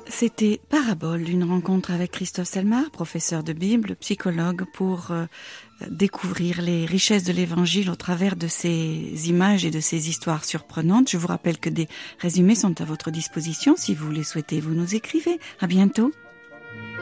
C'était Parabole, une rencontre avec Christophe Selmar, professeur de Bible, psychologue, pour découvrir les richesses de l'Évangile au travers de ces images et de ces histoires surprenantes. Je vous rappelle que des résumés sont à votre disposition. Si vous les souhaitez, vous nous écrivez. À bientôt.